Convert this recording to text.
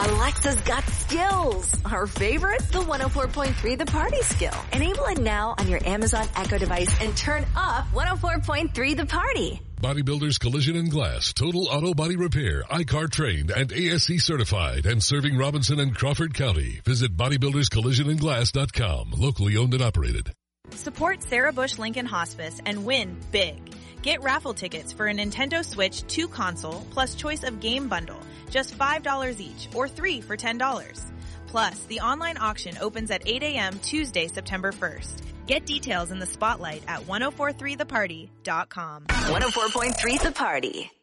Alexa's got skills. Our favorite? The 104.3 The Party skill. Enable it now on your Amazon Echo device and turn up 104.3 The Party. Bodybuilders Collision and Glass, total auto body repair, ICAR trained and ASC certified, and serving Robinson and Crawford County. Visit bodybuilderscollisionandglass.com. Locally owned and operated. Support Sarah Bush Lincoln Hospice and win big. Get raffle tickets for a Nintendo Switch 2 console plus choice of game bundle, just $5 each, or 3 for $10. Plus, the online auction opens at 8 a.m. Tuesday, September 1st. Get details in the spotlight at 1043theparty.com. 104.3 The Party.